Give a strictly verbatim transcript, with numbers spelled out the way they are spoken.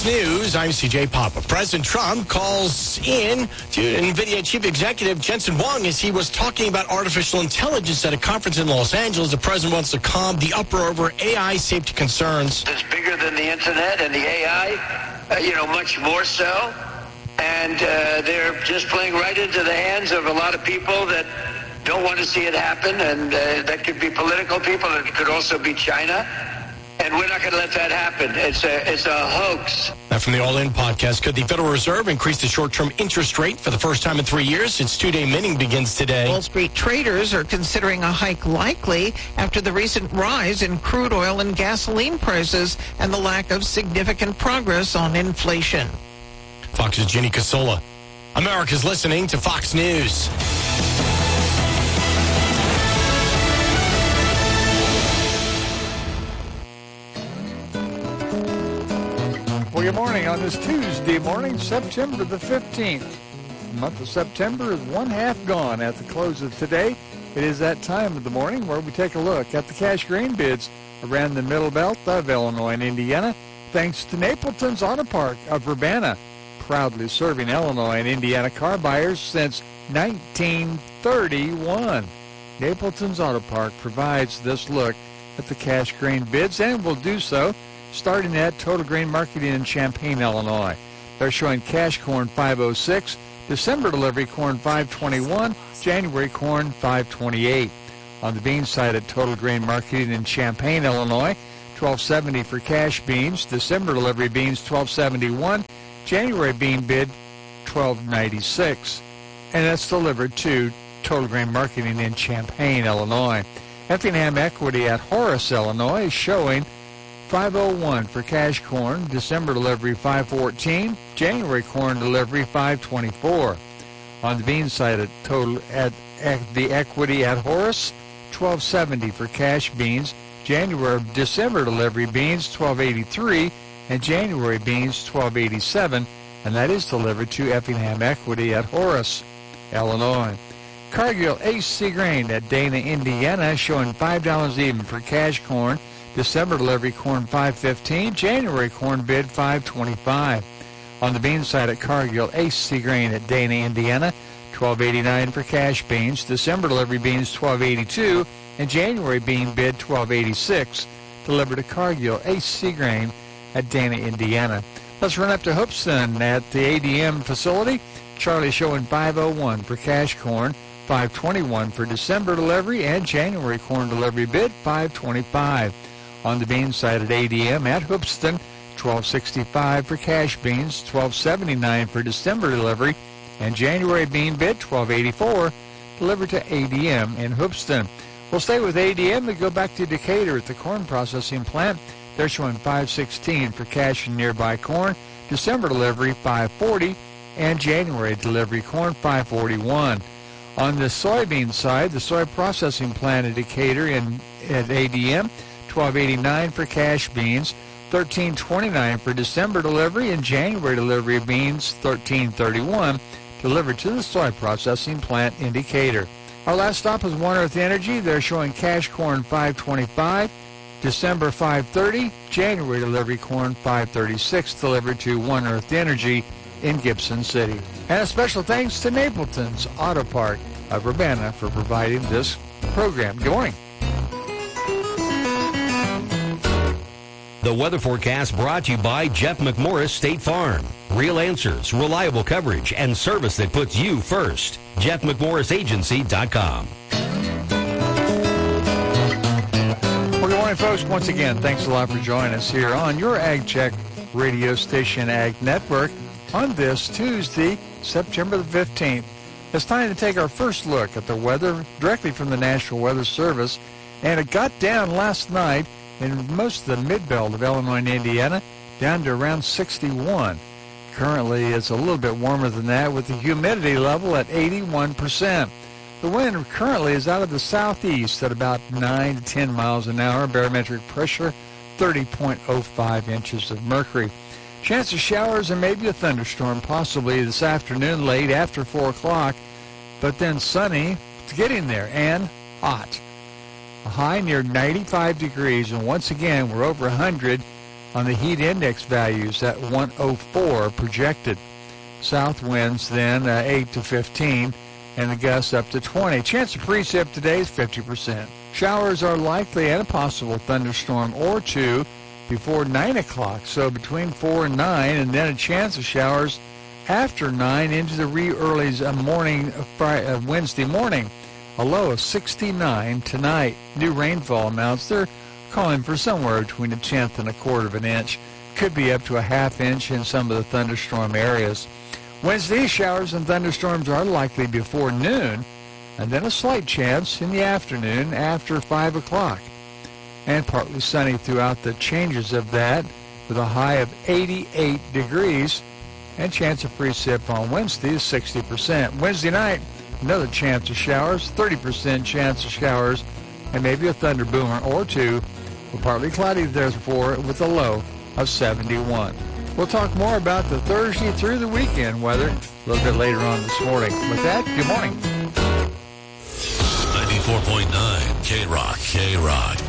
News, I'm C J Papa. President Trump calls in to NVIDIA Chief Executive Jensen Huang as he was talking about artificial intelligence at a conference in Los Angeles. The president wants to calm the uproar over A I safety concerns. It's bigger than the internet and the A I, uh, you know, much more so. And uh, they're just playing right into the hands of a lot of people that don't want to see it happen. And uh, that could be political people. It could also be China. And we're not going to let that happen. It's a, it's a hoax. Now from the All In podcast, could the Federal Reserve increase the short-term interest rate for the first time in three years? Its two-day minting begins today. Wall Street traders are considering a hike likely after the recent rise in crude oil and gasoline prices and the lack of significant progress on inflation. Fox's Ginny Casola. America's listening to Fox News. Well, good morning on this Tuesday morning, September the fifteenth. The month of September is one half gone at the close of today. It is that time of the morning where we take a look at the cash grain bids around the middle belt of Illinois and Indiana, thanks to Napleton's Auto Park of Urbana, proudly serving Illinois and Indiana car buyers since nineteen thirty-one. Napleton's Auto Park provides this look at the cash grain bids and will do so starting at Total Grain Marketing in Champaign, Illinois. They're showing cash corn five oh six, December delivery corn five twenty-one, January corn five twenty-eight. On the bean side at Total Grain Marketing in Champaign, Illinois, twelve seventy for cash beans, December delivery beans twelve seventy-one, January bean bid twelve ninety-six. And that's delivered to Total Grain Marketing in Champaign, Illinoy. Effingham Equity at Horace, Illinois is showing five oh one for cash corn, December delivery five fourteen, January corn delivery five twenty-four. On the bean side at total at, at the equity at Horace, twelve seventy for cash beans, January December delivery beans twelve eighty-three, and January beans twelve eighty-seven, and that is delivered to Effingham Equity at Horace, Illinois. Cargill Ace C Grain at Dana, Indiana, showing five dollars even for cash corn, December delivery corn five fifteen, January corn bid five twenty-five. On the bean side at Cargill Ace C Grain at Dana, Indiana, twelve eighty-nine for cash beans, December delivery beans twelve eighty-two, and January bean bid twelve eighty-six, delivered to Cargill Ace C Grain at Dana, Indiana. Let's run up to Hoopeston at the A D M facility. Charlie showing five oh one for cash corn, five twenty-one for December delivery, and January corn delivery bid five twenty-five. On the bean side at A D M at Hoopeston, twelve sixty-five for cash beans, twelve seventy-nine for December delivery, and January bean bid twelve eighty-four, delivered to A D M in Hoopeston. We'll stay with A D M and go back to Decatur at the corn processing plant. They're showing five sixteen for cash and nearby corn, December delivery five forty, and January delivery corn five forty-one. On the soybean side, the soy processing plant at Decatur in, at A D M, twelve eighty-nine for cash beans, thirteen twenty-nine for December delivery, and January delivery beans thirteen thirty-one, delivered to the soy processing plant in Decatur. Our last stop is One Earth Energy. They're showing cash corn five twenty-five, December five thirty, January delivery corn five thirty-six, delivered to One Earth Energy in Gibson City. And a special thanks to Napleton's Auto Park of Urbana for providing this program. Good morning. The weather forecast brought to you by Jeff McMorris State Farm. Real answers, reliable coverage, and service that puts you first. Jeff McMorris Agency dot com. Well, good morning, folks. Once again, thanks a lot for joining us here on your Ag Check radio station, Ag Network, on this Tuesday, September the fifteenth. It's time to take our first look at the weather directly from the National Weather Service, and it got down last night in most of the mid-belt of Illinois and Indiana, down to around sixty-one. Currently, it's a little bit warmer than that with the humidity level at eighty-one percent. The wind currently is out of the southeast at about nine to ten miles an hour. Barometric pressure, thirty point oh five inches of mercury. Chance of showers and maybe a thunderstorm possibly this afternoon late after four o'clock, but then sunny to getting there and hot. A high near ninety-five degrees, and once again, we're over one hundred on the heat index values at one oh four projected. South winds then uh, eight to fifteen, and the gusts up to twenty. Chance of precip today is fifty percent. Showers are likely and a possible thunderstorm or two before nine o'clock, so between four and nine, and then a chance of showers after nine into the wee earlies of morning of Friday, uh, Wednesday morning. A low of sixty-nine tonight. New rainfall amounts, they're calling for somewhere between a tenth and a quarter of an inch. Could be up to a half inch in some of the thunderstorm areas. Wednesday, showers and thunderstorms are likely before noon, and then a slight chance in the afternoon after five o'clock. And partly sunny throughout the changes of that, with a high of eighty-eight degrees, and chance of precip on Wednesday is sixty percent. Wednesday night, another chance of showers, thirty percent chance of showers, and maybe a thunder boomer or two. But partly cloudy therefore, with a low of seventy-one. We'll talk more about the Thursday through the weekend weather a little bit later on this morning. With that, good morning. ninety-four point nine K-Rock, K-Rock.